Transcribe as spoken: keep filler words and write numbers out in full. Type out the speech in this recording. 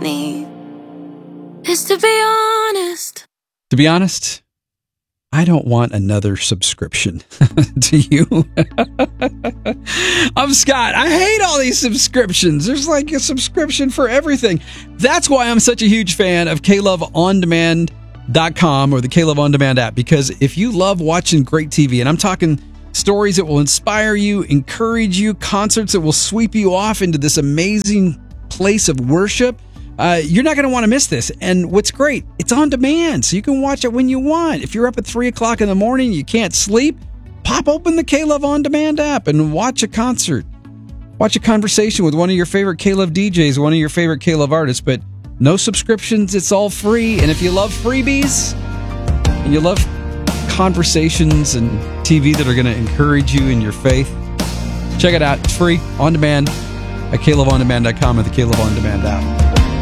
need is to be honest. To be honest, I don't want another subscription. Do you? I'm Scott. I hate all these subscriptions. There's like a subscription for everything. That's why I'm such a huge fan of K Love On Demand dot com or the K Love On Demand app, because if you love watching great T V, and I'm talking stories that will inspire you, encourage you, concerts that will sweep you off into this amazing place of worship, Uh, you're not going to want to miss this. And what's great, it's on demand, so you can watch it when you want. If you're up at three o'clock in the morning, you can't sleep, pop open the K Love On Demand app and watch a concert. Watch a conversation with one of your favorite K Love D Js, one of your favorite K Love artists. But no subscriptions, it's all free. And if you love freebies and you love conversations and T V that are going to encourage you in your faith, check it out. It's free, on demand, at K Love On Demand dot com or the K Love On Demand app.